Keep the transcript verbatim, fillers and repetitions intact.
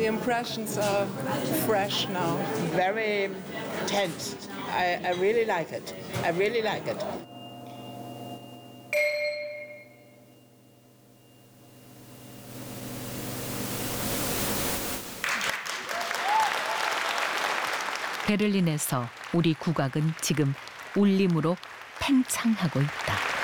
impressions are fresh now. Very tense. I, I really like it. I really like it. 베를린에서 우리 국악은 지금 울림으로 팽창하고 있다.